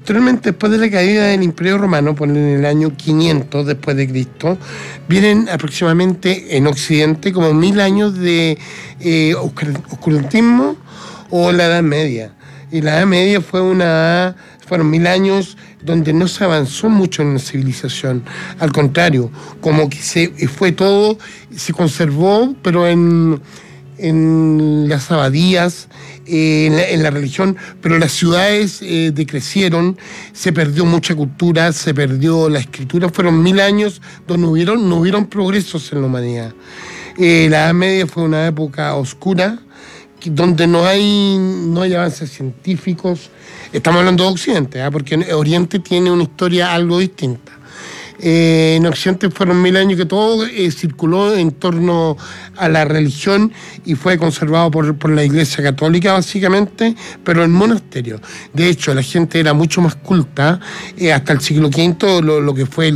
Posteriormente, después de la caída del Imperio Romano, por en el año 500 después de Cristo, vienen aproximadamente en Occidente como 1000 años de oscurantismo o la Edad Media. Y la Edad Media fueron 1000 años donde no se avanzó mucho en la civilización. Al contrario, como que se conservó, pero en las abadías, en la religión, pero las ciudades decrecieron, se perdió mucha cultura, se perdió la escritura. Fueron 1000 años donde no hubieron progresos en la humanidad. La Edad Media fue una época oscura, donde no hay avances científicos. Estamos hablando de Occidente, porque Oriente tiene una historia algo distinta. En Occidente fueron 1000 años que todo circuló en torno a la religión y fue conservado por la Iglesia Católica básicamente, pero en monasterios. De hecho, la gente era mucho más culta hasta el siglo V, lo que fue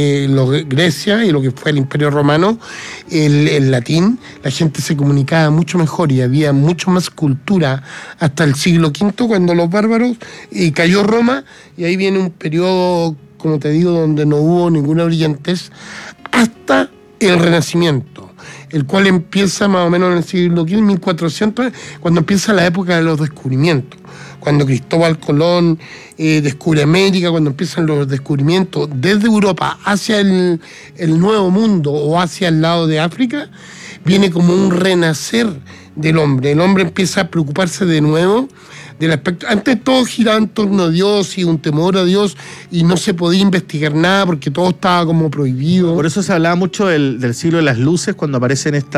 Grecia y lo que fue el Imperio Romano, el latín. La gente se comunicaba mucho mejor y había mucho más cultura hasta el siglo V, cuando los bárbaros cayó Roma, y ahí viene un periodo, como te digo, donde no hubo ninguna brillantez hasta el Renacimiento, el cual empieza más o menos en el siglo XV, 1400, cuando empieza la época de los descubrimientos, cuando Cristóbal Colón descubre América, cuando empiezan los descubrimientos desde Europa hacia el Nuevo Mundo o hacia el lado de África. Viene como un renacer del hombre. El hombre empieza a preocuparse de nuevo del aspecto. Antes todo giraba en torno a Dios y un temor a Dios, y no se podía investigar nada porque todo estaba como prohibido. Por eso se hablaba mucho del siglo de las luces, cuando aparecen en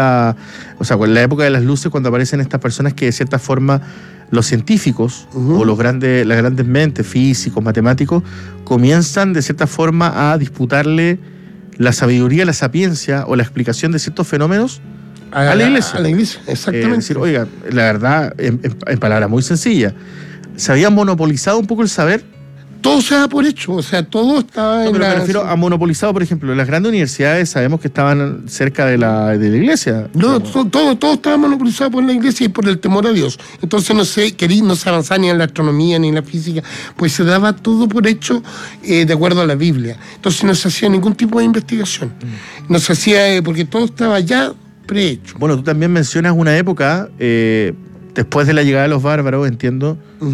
la época de las luces, cuando aparecen estas personas que de cierta forma los científicos o las grandes mentes, físicos, matemáticos, comienzan de cierta forma a disputarle la sabiduría, la sapiencia o la explicación de ciertos fenómenos a la iglesia. A la iglesia, exactamente. Decir, oiga, la verdad, en palabras muy sencillas, se había monopolizado un poco el saber. Todo se da por hecho, o sea, todo estaba pero me refiero a monopolizado, por ejemplo, las grandes universidades sabemos que estaban cerca de la iglesia. No, todo estaba monopolizado por la iglesia y por el temor a Dios. Entonces no se avanzaba ni en la astronomía ni en la física, pues se daba todo por hecho de acuerdo a la Biblia. Entonces no se hacía ningún tipo de investigación. No se hacía, porque todo estaba ya prehecho. Bueno, tú también mencionas una época, después de la llegada de los bárbaros, entiendo,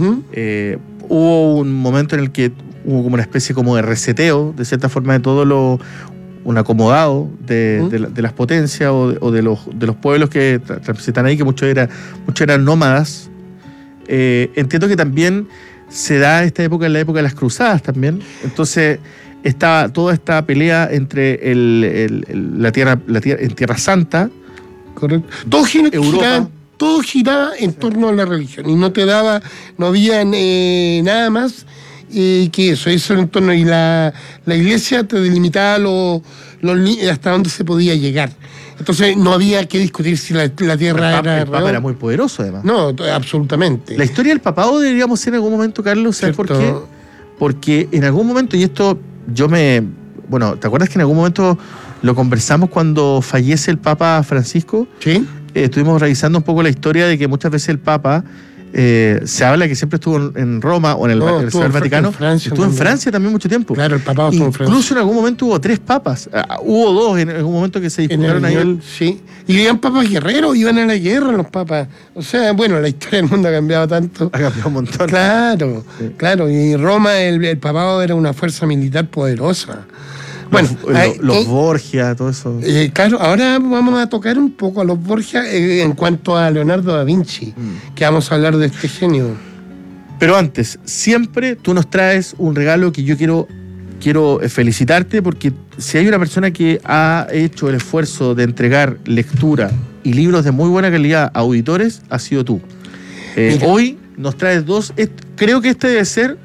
hubo un momento en el que hubo como una especie como de reseteo, de cierta forma, de todo un acomodado de las potencias o de los pueblos que transitan ahí, que muchos eran nómadas. Entiendo que también se da esta época en la época de las cruzadas también. Entonces estaba toda esta pelea entre la Tierra Santa. Correcto. Todo giraba en torno a la religión, y no había nada más que eso en torno. Y la iglesia te delimitaba hasta dónde se podía llegar. Entonces no había que discutir si la tierra era... El Papa era muy poderoso, además. No, absolutamente. La historia del papado deberíamos hacer en algún momento, Carlos, ¿sabes por qué? Porque en algún momento, y esto ¿te acuerdas que en algún momento lo conversamos cuando fallece el Papa Francisco? Sí. Estuvimos revisando un poco la historia de que muchas veces el Papa, se habla que siempre estuvo en Roma o en el Vaticano. Estuvo en Francia también mucho tiempo. Claro, el Papa estuvo en Francia. Incluso en algún momento hubo 3 papas. Hubo 2 en algún momento que se disputaron ahí. Sí. Y iban papas guerreros, iban a la guerra los papas. O sea, bueno, la historia del mundo ha cambiado tanto. Ha cambiado un montón. Claro, sí. Claro. Y Roma, el papado era una fuerza militar poderosa. Bueno, los Borgia, todo eso. Claro, ahora vamos a tocar un poco a los Borgia en cuanto a Leonardo da Vinci, que vamos a hablar de este genio. Pero antes, siempre tú nos traes un regalo que yo quiero felicitarte, porque si hay una persona que ha hecho el esfuerzo de entregar lectura y libros de muy buena calidad a auditores, ha sido tú. Hoy nos traes 2. Creo que este debe ser,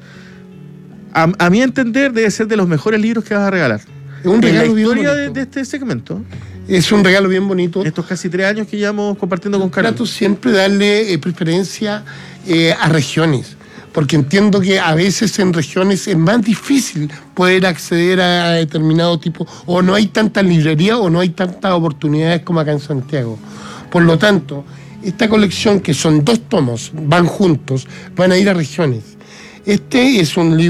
a mi entender, debe ser de los mejores libros que vas a regalar. Es un regalo bien bonito. De este segmento. Es un regalo bien bonito. Estos casi 3 años que llevamos compartiendo con Carlos. Trato siempre darle preferencia a regiones, porque entiendo que a veces en regiones es más difícil poder acceder a determinado tipo, o no hay tantas librerías o no hay tantas oportunidades como acá en Santiago. Por lo tanto, esta colección, que son 2 tomos, van juntos, van a ir a regiones. Este es un libro